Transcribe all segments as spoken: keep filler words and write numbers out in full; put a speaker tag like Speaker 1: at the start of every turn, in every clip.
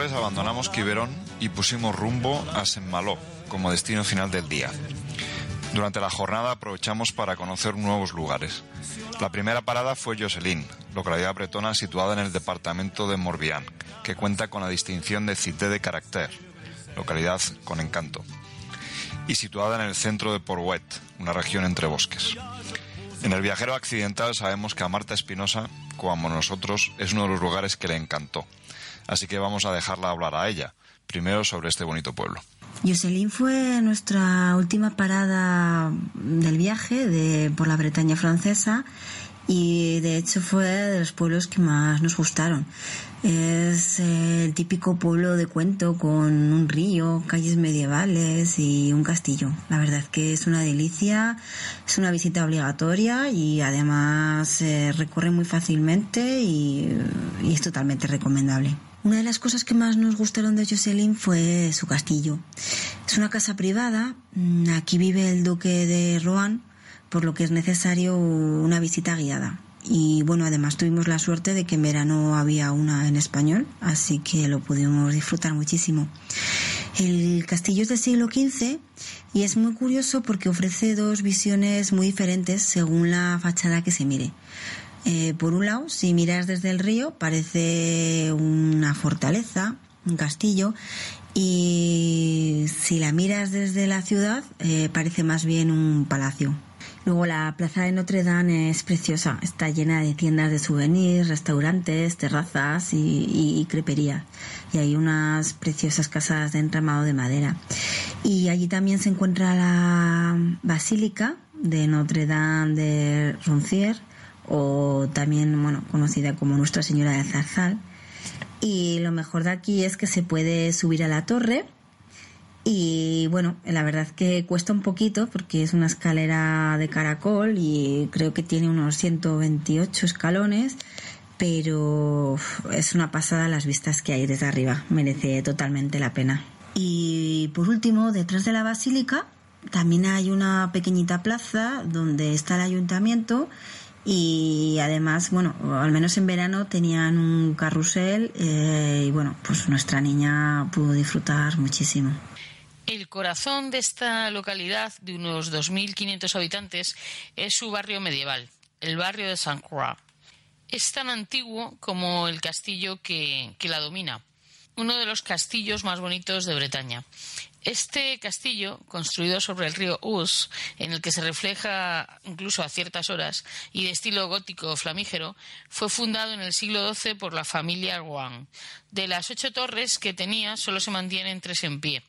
Speaker 1: miércoles abandonamos Quiberón y pusimos rumbo a Saint-Malo como destino final del día. Durante la jornada aprovechamos para conocer nuevos lugares. La primera parada fue Josselin, localidad bretona situada en el departamento de Morbihan, que cuenta con la distinción de Cité de Caractère, localidad con encanto, y situada en el centro de Port-Wet, una región entre bosques. En El viajero accidental sabemos que a Marta Espinosa, como nosotros, es uno de los lugares que le encantó. Así que vamos a dejarla hablar a ella, primero sobre este bonito pueblo.
Speaker 2: Josselin fue nuestra última parada del viaje de, por la Bretaña francesa, y de hecho fue de los pueblos que más nos gustaron. Es el típico pueblo de cuento con un río, calles medievales y un castillo. La verdad que es una delicia, es una visita obligatoria y además se recorre muy fácilmente y, y es totalmente recomendable. Una de las cosas que más nos gustaron de Josselin fue su castillo. Es una casa privada, aquí vive el duque de Rohan, por lo que es necesario una visita guiada. Y bueno, además tuvimos la suerte de que en verano había una en español, así que lo pudimos disfrutar muchísimo. El castillo es del siglo quince y es muy curioso porque ofrece dos visiones muy diferentes según la fachada que se mire. Eh, por un lado, si miras desde el río, parece una fortaleza, un castillo, y si la miras desde la ciudad, eh, parece más bien un palacio. Luego la plaza de Notre Dame es preciosa, está llena de tiendas de souvenirs, restaurantes, terrazas y, y, y creperías. Y hay unas preciosas casas de entramado de madera. Y allí también se encuentra la Basílica de Notre Dame de Roncières, o también, bueno, conocida como Nuestra Señora del Zarzal. Y lo mejor de aquí es que se puede subir a la torre. Y bueno, la verdad que cuesta un poquito porque es una escalera de caracol y creo que tiene unos ciento veintiocho escalones, pero es una pasada las vistas que hay desde arriba, merece totalmente la pena. Y por último, detrás de la basílica también hay una pequeñita plaza donde está el ayuntamiento y además, bueno, al menos en verano tenían un carrusel eh, y bueno, pues nuestra niña pudo disfrutar muchísimo.
Speaker 3: El corazón de esta localidad, de unos dos mil quinientos habitantes, es su barrio medieval, el barrio de Saint Croix. Es tan antiguo como el castillo que, que la domina, uno de los castillos más bonitos de Bretaña. Este castillo, construido sobre el río Ouse, en el que se refleja incluso a ciertas horas, y de estilo gótico flamígero, fue fundado en el siglo doce por la familia Rohan. De las ocho torres que tenía, solo se mantienen tres en pie.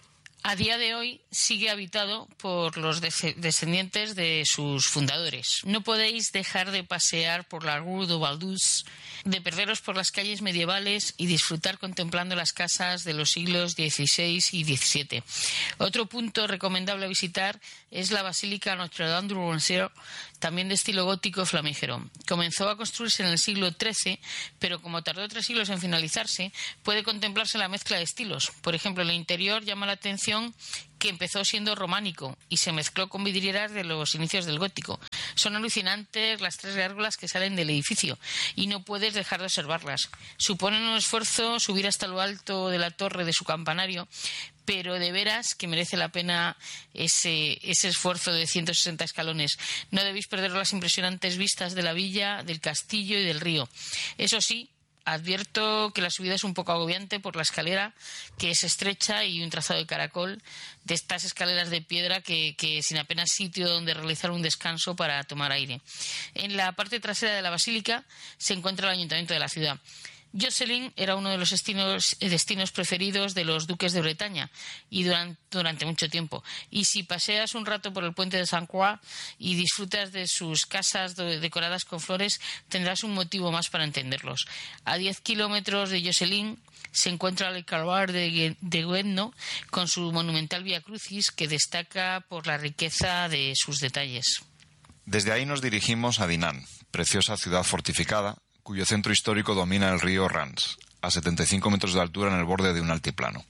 Speaker 3: A día de hoy sigue habitado por los de- descendientes de sus fundadores. No podéis dejar de pasear por la Rue de Valdus, de perderos por las calles medievales y disfrutar contemplando las casas de los siglos dieciséis y diecisiete. Otro punto recomendable a visitar es la Basílica Notre Dame de Roncières, también de estilo gótico flamígero. Comenzó a construirse en el siglo trece, pero como tardó tres siglos en finalizarse, puede contemplarse la mezcla de estilos. Por ejemplo, el interior llama la atención que empezó siendo románico y se mezcló con vidrieras de los inicios del gótico. Son alucinantes las tres gárgolas que salen del edificio y no puedes dejar de observarlas. Suponen un esfuerzo subir hasta lo alto de la torre de su campanario, pero de veras que merece la pena ese, ese esfuerzo de ciento sesenta escalones. No debéis perder las impresionantes vistas de la villa, del castillo y del río. Eso sí, advierto que la subida es un poco agobiante por la escalera, que es estrecha, y un trazado de caracol, de estas escaleras de piedra que, que sin apenas sitio donde realizar un descanso para tomar aire. En la parte trasera de la basílica se encuentra el ayuntamiento de la ciudad. Josselin era uno de los destinos, destinos preferidos de los duques de Bretaña y durante, durante mucho tiempo. Y si paseas un rato por el puente de Saint Croix y disfrutas de sus casas decoradas con flores, tendrás un motivo más para entenderlos. A diez kilómetros de Josselin se encuentra el Calvaire de, de Guedno, con su monumental Vía Crucis, que destaca por la riqueza de sus detalles.
Speaker 1: Desde ahí nos dirigimos a Dinan, preciosa ciudad fortificada, cuyo centro histórico domina el río Rance, a setenta y cinco metros de altura en el borde de un altiplano.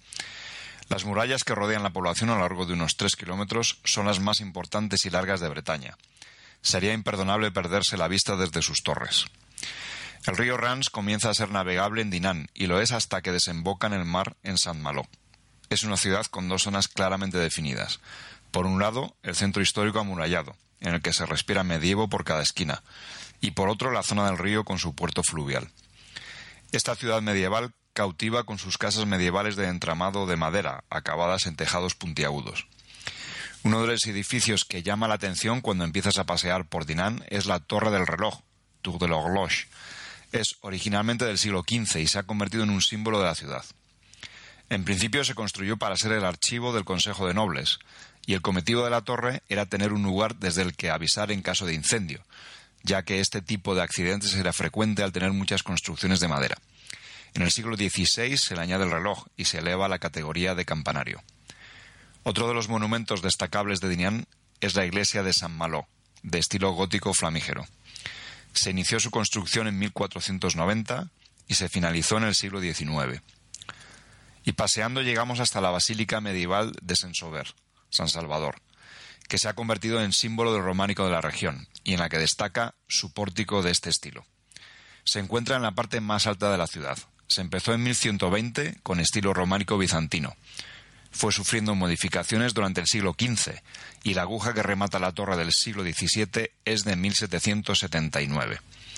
Speaker 1: Las murallas que rodean la población a lo largo de unos tres kilómetros son las más importantes y largas de Bretaña. Sería imperdonable perderse la vista desde sus torres. El río Rance comienza a ser navegable en Dinan y lo es hasta que desemboca en el mar en Saint-Malo. Es una ciudad con dos zonas claramente definidas. Por un lado, el centro histórico amurallado, en el que se respira medievo por cada esquina, y por otro la zona del río con su puerto fluvial. Esta ciudad medieval cautiva con sus casas medievales de entramado de madera, acabadas en tejados puntiagudos. Uno de los edificios que llama la atención cuando empiezas a pasear por Dinan es la Torre del Reloj, Tour de l'Horloge. Es originalmente del siglo quince y se ha convertido en un símbolo de la ciudad. En principio se construyó para ser el archivo del Consejo de Nobles, y el cometido de la torre era tener un lugar desde el que avisar en caso de incendio, ya que este tipo de accidentes era frecuente al tener muchas construcciones de madera. En el siglo dieciséis se le añade el reloj y se eleva a la categoría de campanario. Otro de los monumentos destacables de Dinan es la iglesia de Saint-Malo, de estilo gótico flamígero. Se inició su construcción en mil cuatrocientos noventa y se finalizó en el siglo diecinueve. Y paseando llegamos hasta la basílica medieval de Saint-Sauveur, San Salvador, que se ha convertido en símbolo del románico de la región y en la que destaca su pórtico de este estilo. Se encuentra en la parte más alta de la ciudad. Se empezó en mil ciento veinte con estilo románico bizantino. Fue sufriendo modificaciones durante el siglo quince y la aguja que remata la torre del siglo diecisiete es de mil setecientos setenta y nueve.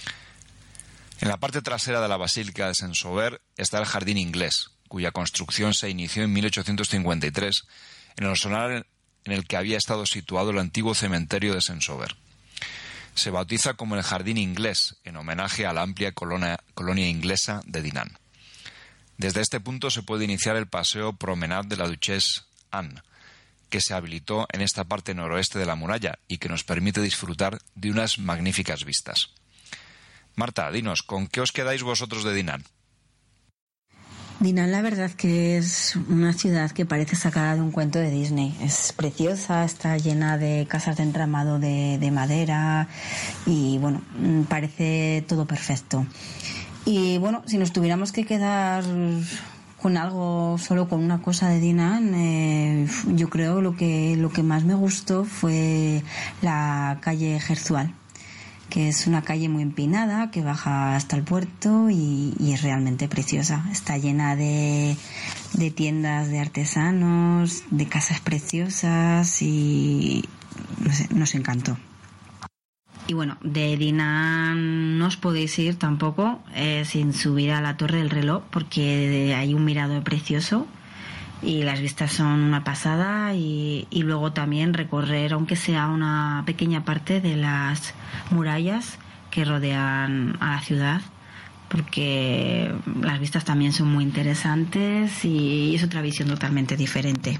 Speaker 1: En la parte trasera de la basílica de Saint-Sauveur está el jardín inglés, cuya construcción se inició en mil ochocientos cincuenta y tres en el solar en el que había estado situado el antiguo cementerio de Saint-Sauveur. Se bautiza como el Jardín Inglés, en homenaje a la amplia colonia, colonia inglesa de Dinan. Desde este punto se puede iniciar el paseo Promenade de la Duchesse Anne, que se habilitó en esta parte noroeste de la muralla y que nos permite disfrutar de unas magníficas vistas. Marta, dinos, ¿con qué os quedáis vosotros de Dinan?
Speaker 2: Dinan, la verdad que es una ciudad que parece sacada de un cuento de Disney. Es preciosa, está llena de casas de entramado de, de madera y, bueno, parece todo perfecto. Y, bueno, si nos tuviéramos que quedar con algo, solo con una cosa de Dinan, eh, yo creo lo que lo que más me gustó fue la calle Gerzual, que es una calle muy empinada que baja hasta el puerto y, y es realmente preciosa. Está llena de, de tiendas de artesanos, de casas preciosas y no sé, nos encantó. Y bueno, de Dinan no os podéis ir tampoco eh, sin subir a la Torre del Reloj, porque hay un mirador precioso y las vistas son una pasada, y, y luego también recorrer, aunque sea una pequeña parte de las murallas que rodean a la ciudad, porque las vistas también son muy interesantes y es otra visión totalmente diferente.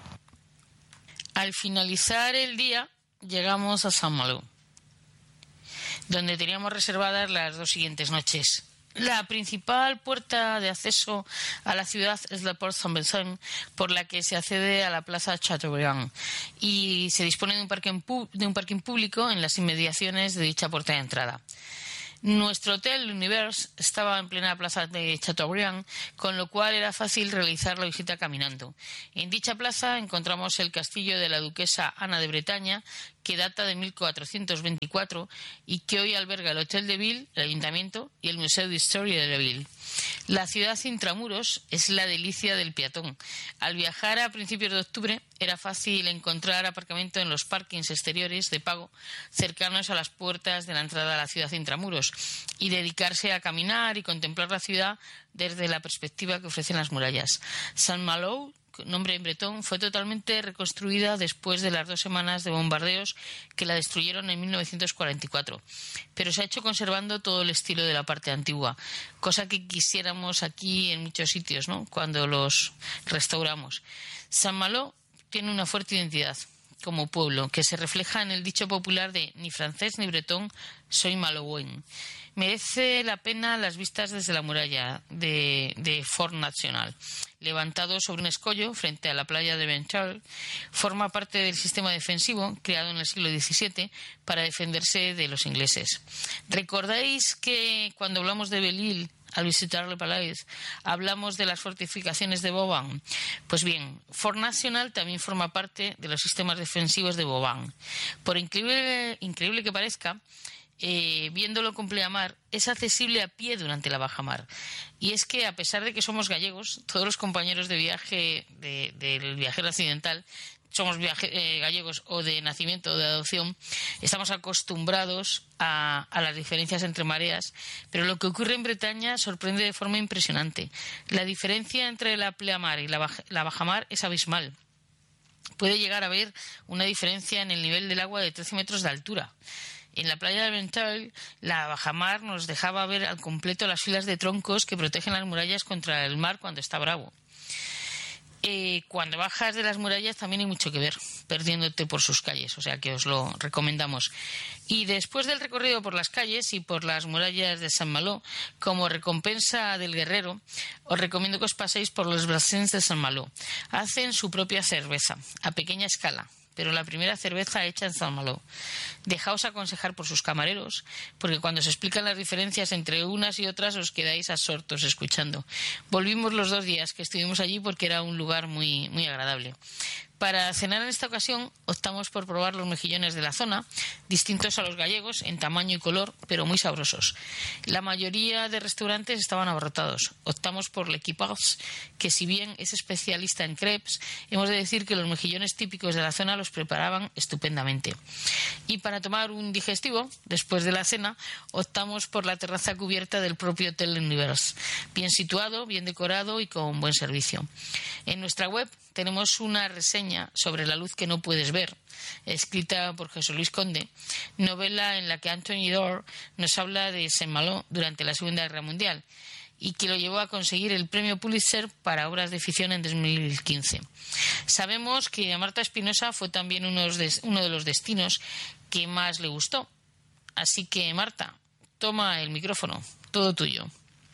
Speaker 3: Al finalizar el día llegamos a Saint-Malo, donde teníamos reservadas las dos siguientes noches. La principal puerta de acceso a la ciudad es la Porte Saint-Vincent, por la que se accede a la Plaza Chateaubriand, y se dispone de un parking, de un parking público en las inmediaciones de dicha puerta de entrada. Nuestro hotel, L'Univers, estaba en plena plaza de Chateaubriand, con lo cual era fácil realizar la visita caminando. En dicha plaza encontramos el castillo de la duquesa Ana de Bretaña, que data de mil cuatrocientos veinticuatro y que hoy alberga el Hotel de Ville, el Ayuntamiento y el Museo d'Histoire de la Ville. La ciudad intramuros es la delicia del peatón. Al viajar a principios de octubre era fácil encontrar aparcamiento en los parkings exteriores de pago cercanos a las puertas de la entrada a la ciudad intramuros y dedicarse a caminar y contemplar la ciudad desde la perspectiva que ofrecen las murallas. Saint-Malo, nombre en bretón, fue totalmente reconstruida después de las dos semanas de bombardeos que la destruyeron en mil novecientos cuarenta y cuatro, pero se ha hecho conservando todo el estilo de la parte antigua, cosa que quisiéramos aquí en muchos sitios, ¿no?, cuando los restauramos. Saint-Malo tiene una fuerte identidad como pueblo, que se refleja en el dicho popular de ni francés ni bretón, soy malouin. Merece la pena las vistas desde la muralla de, de Fort National, levantado sobre un escollo frente a la playa de Benchal. Forma parte del sistema defensivo creado en el siglo diecisiete para defenderse de los ingleses. ¿Recordáis que cuando hablamos de Belle-Île, al visitar Le Palais, hablamos de las fortificaciones de Vauban? Pues bien, Fort National también forma parte de los sistemas defensivos de Vauban. Por increíble, increíble que parezca, eh, viéndolo con pleamar, es accesible a pie durante la bajamar. Y es que, a pesar de que somos gallegos, todos los compañeros de viaje de, del viajero accidental, somos viaje, eh, gallegos o de nacimiento o de adopción, estamos acostumbrados a, a las diferencias entre mareas, pero lo que ocurre en Bretaña sorprende de forma impresionante. La diferencia entre la pleamar y la, baja, la bajamar es abismal. Puede llegar a haber una diferencia en el nivel del agua de trece metros de altura. En la playa de Ventall, la bajamar nos dejaba ver al completo las filas de troncos que protegen las murallas contra el mar cuando está bravo. Eh, cuando bajas de las murallas también hay mucho que ver, perdiéndote por sus calles, o sea que os lo recomendamos. Y después del recorrido por las calles y por las murallas de Saint-Malo, como recompensa del guerrero, os recomiendo que os paséis por los brasins de Saint-Malo. Hacen su propia cerveza, a pequeña escala, pero la primera cerveza hecha en Saint-Malo. Dejaos aconsejar por sus camareros, porque cuando se explican las diferencias entre unas y otras os quedáis absortos escuchando. Volvimos los dos días que estuvimos allí porque era un lugar muy, muy agradable. Para cenar en esta ocasión optamos por probar los mejillones de la zona, distintos a los gallegos en tamaño y color, pero muy sabrosos. La mayoría de restaurantes estaban abarrotados. Optamos por l'Equipage, que si bien es especialista en crepes, hemos de decir que los mejillones típicos de la zona los preparaban estupendamente. Y para tomar un digestivo, después de la cena, optamos por la terraza cubierta del propio Hotel Univers, bien situado, bien decorado y con buen servicio. En nuestra web tenemos una reseña sobre La luz que no puedes ver, escrita por José Luis Conde, novela en la que Anthony Doerr nos habla de Saint-Malo durante la Segunda Guerra Mundial y que lo llevó a conseguir el premio Pulitzer para obras de ficción en dos mil quince. Sabemos que a Marta Espinosa fue también uno de los destinos que más le gustó. Así que, Marta, toma el micrófono, todo tuyo.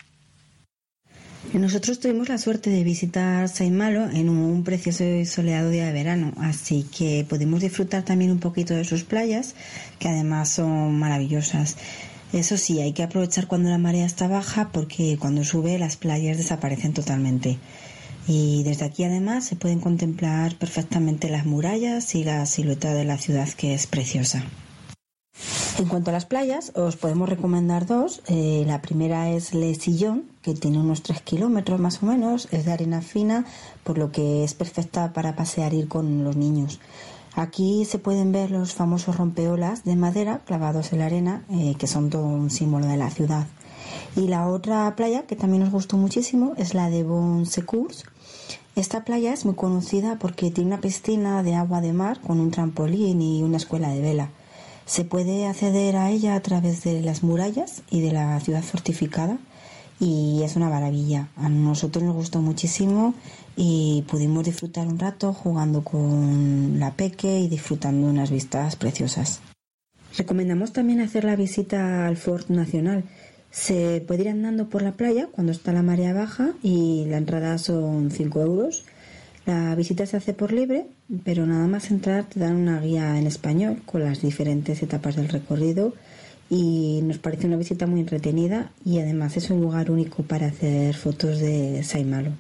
Speaker 2: Nosotros tuvimos la suerte de visitar Saint-Malo en un precioso y soleado día de verano, así que pudimos disfrutar también un poquito de sus playas, que además son maravillosas. Eso sí, hay que aprovechar cuando la marea está baja porque cuando sube las playas desaparecen totalmente. Y desde aquí además se pueden contemplar perfectamente las murallas y la silueta de la ciudad, que es preciosa. En cuanto a las playas, os podemos recomendar dos. Eh, la primera es Les Sillons, que tiene unos tres kilómetros más o menos, es de arena fina, por lo que es perfecta para pasear y ir con los niños. Aquí se pueden ver los famosos rompeolas de madera clavados en la arena, eh, que son todo un símbolo de la ciudad. Y la otra playa, que también nos gustó muchísimo, es la de Bon Secours. Esta playa es muy conocida porque tiene una piscina de agua de mar con un trampolín y una escuela de vela. Se puede acceder a ella a través de las murallas y de la ciudad fortificada y es una maravilla. A nosotros nos gustó muchísimo y pudimos disfrutar un rato jugando con la peque y disfrutando unas vistas preciosas. Recomendamos también hacer la visita al Fort Nacional. Se puede ir andando por la playa cuando está la marea baja y la entrada son cinco euros. La visita se hace por libre, pero nada más entrar te dan una guía en español con las diferentes etapas del recorrido y nos parece una visita muy entretenida y además es un lugar único para hacer fotos de Saint-Malo.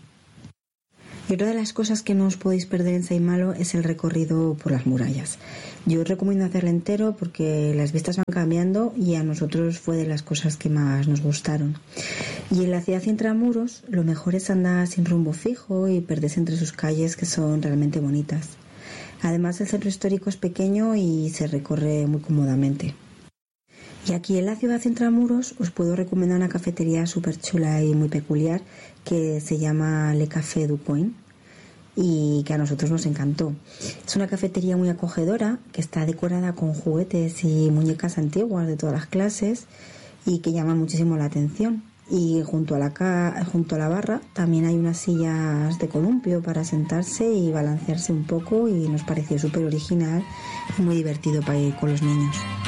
Speaker 2: Y otra de las cosas que no os podéis perder en Saint-Malo es el recorrido por las murallas. Yo os recomiendo hacerlo entero porque las vistas van cambiando y a nosotros fue de las cosas que más nos gustaron. Y en la ciudad intramuros lo mejor es andar sin rumbo fijo y perderse entre sus calles, que son realmente bonitas. Además, el centro histórico es pequeño y se recorre muy cómodamente. Y aquí en la ciudad intramuros os puedo recomendar una cafetería súper chula y muy peculiar que se llama Le Café du Coin y que a nosotros nos encantó. Es una cafetería muy acogedora que está decorada con juguetes y muñecas antiguas de todas las clases y que llama muchísimo la atención. Y junto a la, ca- junto a la barra también hay unas sillas de columpio para sentarse y balancearse un poco y nos pareció súper original y muy divertido para ir con los niños.